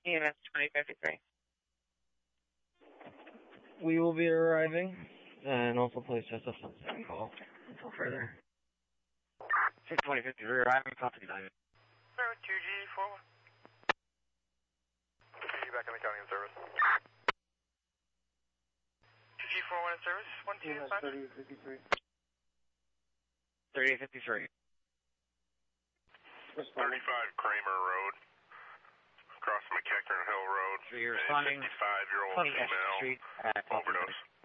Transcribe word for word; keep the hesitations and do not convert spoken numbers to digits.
E M S twenty fifty-three. We will be arriving, and also place just a sunset call until further. twenty fifty-three, arriving, copy nine. Sir, two G four one. two G back in the county in service. two G four one in service, one two five. thirty fifty-three. thirty fifty-three. thirty-five Kramer Road, across McEachern Hill Road. So you're responding fifty-five-year-old twenty female Street at overdose.